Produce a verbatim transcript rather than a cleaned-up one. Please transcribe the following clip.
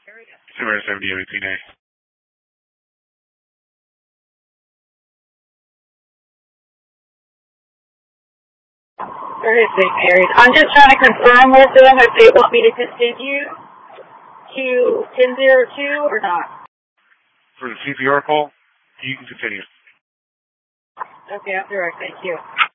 Consumer seventy eighteen A. Very big areas. I'm just trying to confirm with them if they want me to continue to ten zero two or not. For the C P R call, you can continue. Okay, I'm direct. Thank you.